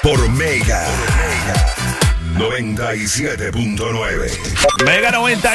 por Mega 97.9. Mega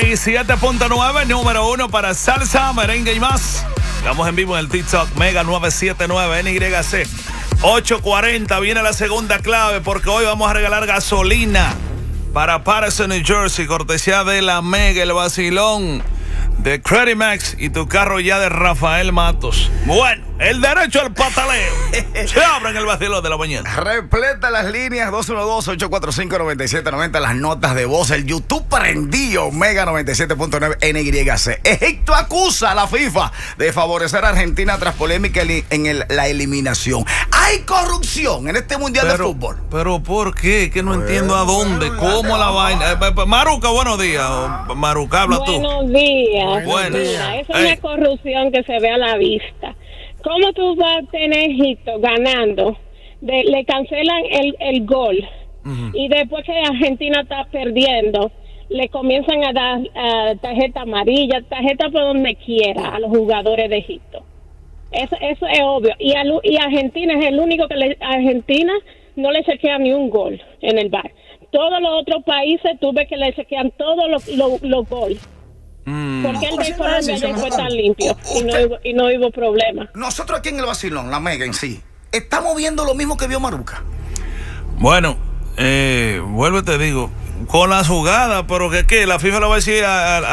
97.9, número 1 para salsa, merengue y más. Estamos en vivo en el TikTok, Mega 979 NYC 840. Viene la segunda clave porque hoy vamos a regalar gasolina para Patterson, New Jersey, cortesía de la Mega, el vacilón de Credit Max y tu carro ya de Rafael Matos. Bueno, el derecho al pataleo. Se abre en el vacilón de la mañana. Repleta las líneas 212-845-9790, las notas de voz, el YouTube prendido, Mega 97.9 NYC. Egipto acusa a la FIFA de favorecer a Argentina tras polémica en la eliminación. Hay corrupción en este mundial de fútbol. Pero ¿por qué? Que no entiendo a dónde, cómo la vaina. Maruca, buenos días. Maruca, habla tú. Buenos días. Buenos días. Esa es una corrupción que se ve a la vista. ¿Cómo tú vas a tener Egipto ganando? Le cancelan el gol. Y después que Argentina está perdiendo, le comienzan a dar tarjeta amarilla, tarjeta por donde quiera a los jugadores de Egipto. Eso es obvio. Y Argentina es el único que Argentina no le chequea ni un gol en el VAR. Todos los otros países tuve que le chequean todos los goles. Porque el de Colombia ya fue tan limpio y no hubo problema. Nosotros aquí en el vacilón, la Mega en sí, estamos viendo lo mismo que vio Maruca. Bueno, vuelvo y te digo, con las jugadas, pero que la FIFA le va a decir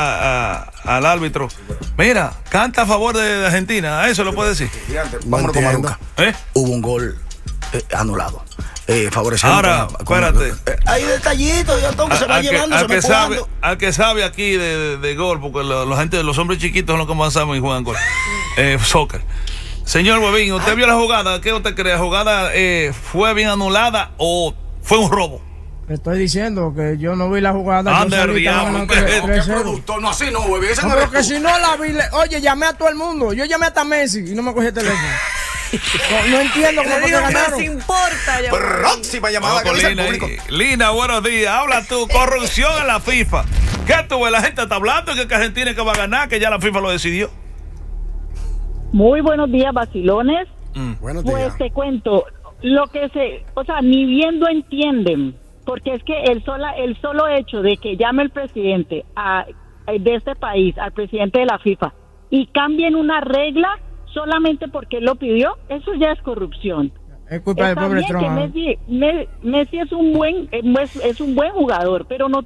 al árbitro, mira, canta a favor de Argentina, eso lo puede decir. Vámonos con Maruca. Hubo un gol anulado. Favoreciendo. Ahora, espérate. Hay detallitos, ya todo que se va llevando, se va jugando. Al que sabe aquí de gol, porque los hombres chiquitos son los que más saben y juegan gol. Soccer. Señor Huevín, ¿usted vio la jugada? ¿Qué usted cree? ¿La jugada fue bien anulada o fue un robo? Estoy diciendo que yo no vi la jugada. No, así no, Huevín. No, pero que si no la vi, oye, llamé a todo el mundo. Yo llamé hasta Messi y no me cogí el teléfono. No entiendo cómo te ganaron. No importa. Próxima llamada que Lina, Lina, buenos días. Habla tú, corrupción en la FIFA. ¿Qué tú ves? La gente está hablando que Argentina es que va a ganar, que ya la FIFA lo decidió. Muy buenos días, vacilones. Buenos días. Pues te cuento, ni viendo entienden, porque es que el solo hecho de que llame el presidente de este país, al presidente de la FIFA, y cambien una regla solamente porque él lo pidió, eso ya es corrupción. Es culpa del pobre Trump. Messi es un buen jugador, pero no